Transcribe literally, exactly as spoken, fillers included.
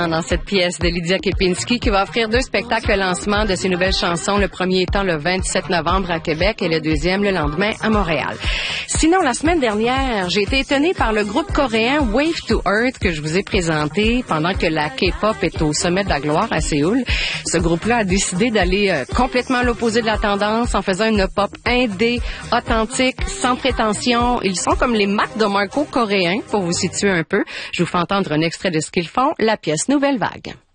également dans cette pièce de Lydia Kepinski qui va offrir deux spectacles lancement de ses nouvelles chansons. Le premier étant le vingt-sept novembre à Québec et le deuxième le lendemain à Montréal. Sinon, la semaine dernière, j'ai été étonnée par le groupe coréen Wave to Earth que je vous ai présenté pendant que la K-pop est au sommet de la gloire à Séoul. Ce groupe-là a décidé d'aller euh, complètement à l'opposé de la tendance en faisant une pop indé, authentique, sans prétention. Ils sont comme les Mac de Marco coréens, pour vous situer un peu. Je vous fais entendre un extrait de ce qu'ils font, la pièce Nouvelle Vague.